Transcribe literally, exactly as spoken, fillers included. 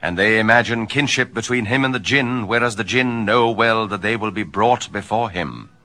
And they imagine kinship between him and the Jinn, whereas the Jinn know well that they will be brought before him.